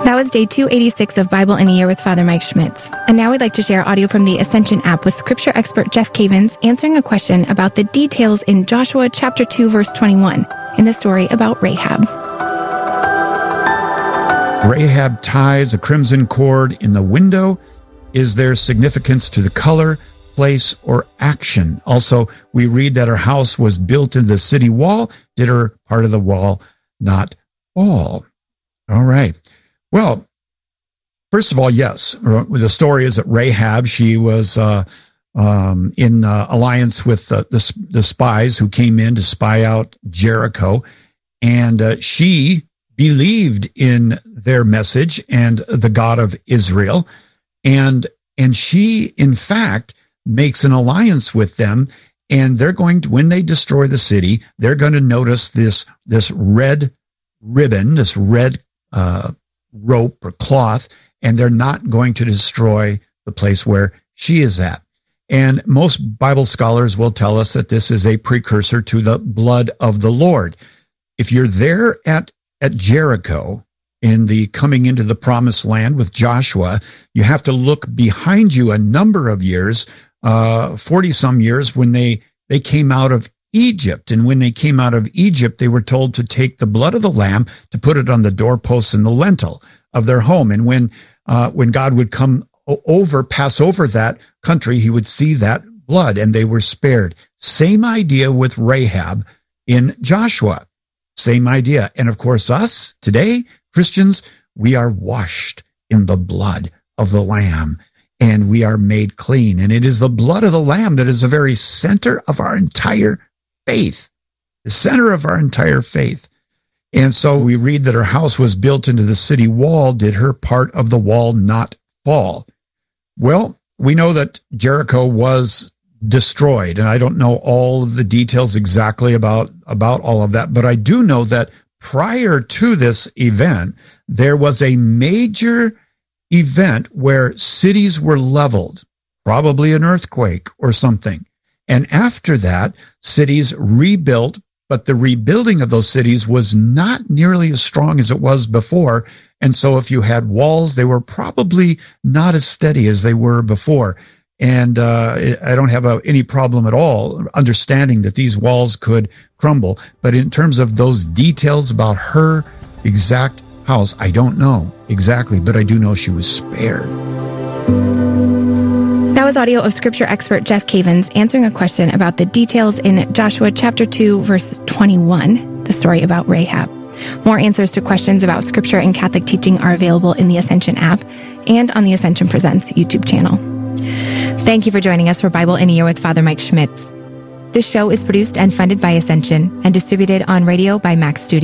That was day 286 of Bible in a Year with Father Mike Schmitz. And now we'd like to share audio from the Ascension app with scripture expert Jeff Cavins answering a question about the details in Joshua chapter 2, verse 21, in the story about Rahab. Rahab ties a crimson cord in the window. Is there significance to the color, place, or action? Also, we read that her house was built into the city wall. Did her part of the wall not fall? All right. Well, first of all, yes. The story is that Rahab, she was in alliance with the spies who came in to spy out Jericho, and she believed in their message and the God of Israel, and she, in fact, makes an alliance with them, and they're going to, when they destroy the city, they're going to notice this red ribbon, this red rope or cloth, and they're not going to destroy the place where she is at. And most Bible scholars will tell us that this is a precursor to the blood of the Lord. If you're there at Jericho in the coming into the promised land with Joshua, you have to look behind you a number of years, 40 some years, when they came out of Egypt. And when they came out of Egypt, they were told to take the blood of the lamb to put it on the doorposts and the lintel of their home. And when God would pass over that country, he would see that blood and they were spared. Same idea with Rahab in Joshua. Same idea. And of course, us today, Christians, we are washed in the blood of the Lamb and we are made clean. And it is the blood of the Lamb that is the very center of our entire faith, the center of our entire faith. And so we read that her house was built into the city wall. Did her part of the wall not fall? Well, we know that Jericho was destroyed, and I don't know all of the details exactly about all of that, but I do know that prior to this event, there was a major event where cities were leveled, probably an earthquake or something. And after that, cities rebuilt, but the rebuilding of those cities was not nearly as strong as it was before. And so if you had walls, they were probably not as steady as they were before. And I don't have any problem at all understanding that these walls could crumble. But in terms of those details about her exact house, I don't know exactly, but I do know she was spared. That was audio of scripture expert Jeff Cavins answering a question about the details in Joshua chapter 2, verse 21, the story about Rahab. More answers to questions about scripture and Catholic teaching are available in the Ascension app and on the Ascension Presents YouTube channel. Thank you for joining us for Bible in a Year with Father Mike Schmitz. This show is produced and funded by Ascension and distributed on radio by Max Studio.